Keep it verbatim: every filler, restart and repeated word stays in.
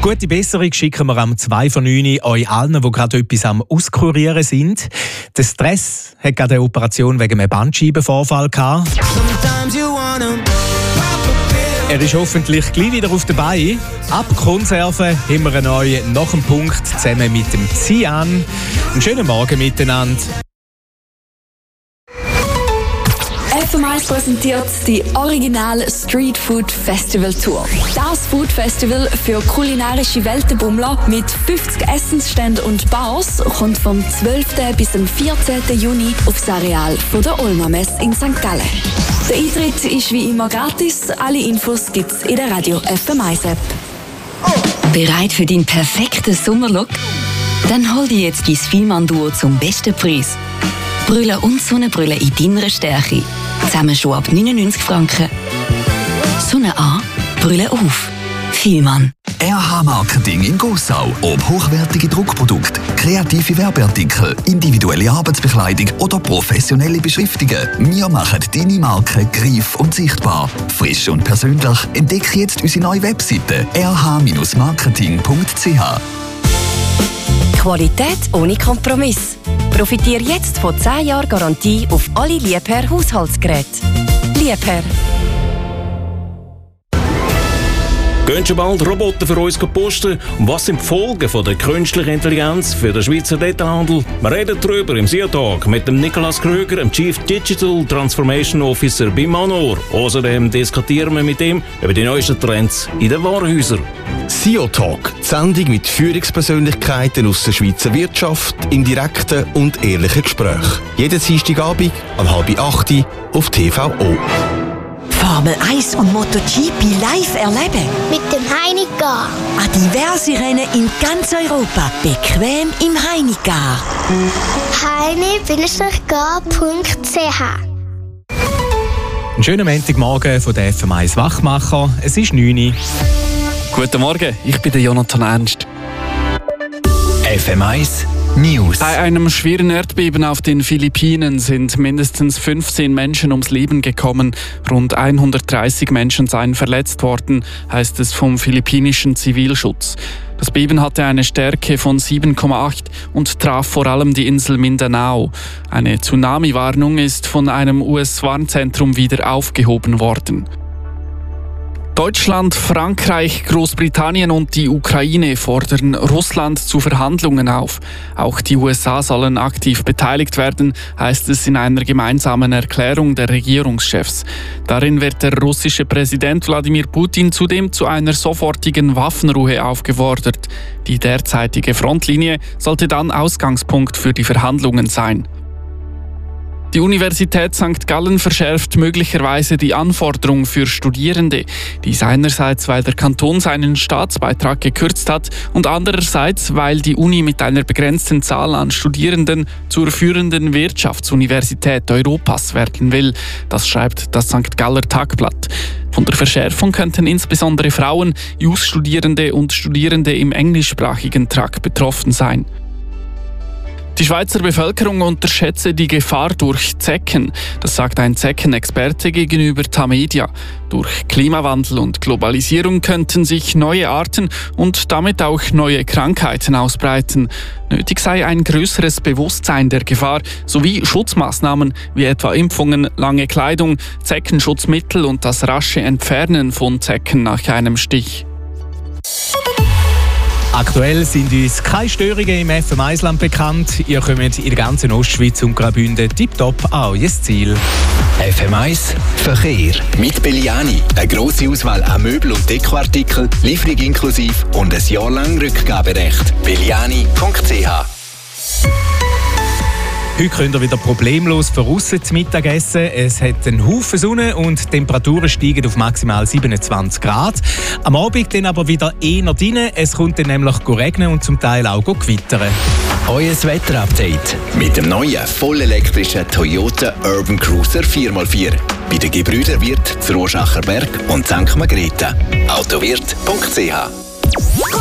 Gute Besserung schicken wir am zwei von neun euch allen, die gerade etwas am Auskurieren sind. Der Stress hat gerade eine Operation wegen einem Bandscheibenvorfall gehabt. Er ist hoffentlich gleich wieder auf der Beine. Ab Konserven haben wir einen neuen nach dem Punkt zusammen mit dem Cian. Einen schönen Morgen miteinander. F M eins präsentiert die Original Street Food Festival Tour. Das Food Festival für kulinarische Weltenbummler mit fünfzig Essensständen und Bars kommt vom zwölften bis zum vierzehnten Juni aufs Areal von der Olma Messe in Sankt Gallen. Der Eintritt ist wie immer gratis. Alle Infos gibt's in der Radio F M eins App. Bereit für deinen perfekten Sommerlook? Dann hol dir jetzt dein Fielmann-Duo zum besten Preis. Brille und Sonnenbrille in deiner Stärke. Zusammen schon ab neunundneunzig Franken. Sonne an, Brille auf. Fielmann. R H Marketing in Gossau. Ob hochwertige Druckprodukte, kreative Werbeartikel, individuelle Arbeitsbekleidung oder professionelle Beschriftungen. Wir machen deine Marke greif und sichtbar. Frisch und persönlich. Entdecke jetzt unsere neue Webseite r h marketing punkt c h. Qualität ohne Kompromiss. Profitiere jetzt von zehn Jahren Garantie auf alle Liebherr Haushaltsgeräte. Liebherr. Gehen schon bald Roboter für uns posten? Und was sind die Folgen von der künstlichen Intelligenz für den Schweizer Detailhandel? Wir reden darüber im S I A-Talk mit dem Nicolas Krüger, dem Chief Digital Transformation Officer bei Manor. Außerdem diskutieren wir mit ihm über die neuesten Trends in den Warenhäusern. S I A-Talk, die Sendung mit Führungspersönlichkeiten aus der Schweizer Wirtschaft im direkten und ehrlichen Gespräch. Jeden Dienstagabend um halb acht auf T V O. Formel eins und MotoGP live erleben. Mit dem Heinigar. An diverse Rennen in ganz Europa. Bequem im Heinigar. heini Bindestrich gar punkt c h. Einen schönen Montagmorgen von der F M eins Wachmacher. Es ist neun Uhr. Guten Morgen, ich bin der Jonathan Ernst. F M eins News. Bei einem schweren Erdbeben auf den Philippinen sind mindestens fünfzehn Menschen ums Leben gekommen. Rund hundertdreißig Menschen seien verletzt worden, heißt es vom philippinischen Zivilschutz. Das Beben hatte eine Stärke von sieben Komma acht und traf vor allem die Insel Mindanao. Eine Tsunami-Warnung ist von einem U S-Warnzentrum wieder aufgehoben worden. Deutschland, Frankreich, Großbritannien und die Ukraine fordern Russland zu Verhandlungen auf. Auch die U S A sollen aktiv beteiligt werden, heißt es in einer gemeinsamen Erklärung der Regierungschefs. Darin wird der russische Präsident Wladimir Putin zudem zu einer sofortigen Waffenruhe aufgefordert. Die derzeitige Frontlinie sollte dann Ausgangspunkt für die Verhandlungen sein. Die Universität Sankt Gallen verschärft möglicherweise die Anforderungen für Studierende. Dies einerseits, weil der Kanton seinen Staatsbeitrag gekürzt hat und andererseits, weil die Uni mit einer begrenzten Zahl an Studierenden zur führenden Wirtschaftsuniversität Europas werden will. Das schreibt das Sankt Galler Tagblatt. Von der Verschärfung könnten insbesondere Frauen, Jus-Studierende und Studierende im englischsprachigen Trakt betroffen sein. Die Schweizer Bevölkerung unterschätze die Gefahr durch Zecken. Das sagt ein Zeckenexperte gegenüber Tamedia. Durch Klimawandel und Globalisierung könnten sich neue Arten und damit auch neue Krankheiten ausbreiten. Nötig sei ein größeres Bewusstsein der Gefahr sowie Schutzmaßnahmen wie etwa Impfungen, lange Kleidung, Zeckenschutzmittel und das rasche Entfernen von Zecken nach einem Stich. Aktuell sind uns keine Störungen im F M eins-Land bekannt. Ihr kommt in der ganzen Ostschweiz und Graubünden tipptopp an euer Ziel. F M eins Verkehr. Mit Belliani. Eine grosse Auswahl an Möbel- und Dekoartikeln, Lieferung inklusive und ein Jahr lang Rückgaberecht. belliani punkt c h. Heute könnt ihr wieder problemlos draussen zu Mittag essen. Es hat einen Haufen Sonne und die Temperaturen steigen auf maximal siebenundzwanzig Grad. Am Abend dann aber wieder eher drin. Es kommt dann nämlich regnen und zum Teil auch gewittern. Euer Wetterupdate mit dem neuen vollelektrischen Toyota Urban Cruiser vier mal vier. Bei den Gebrüder Wirth, Rorschacher Berg und Sankt Margrethe. autowirt punkt c h.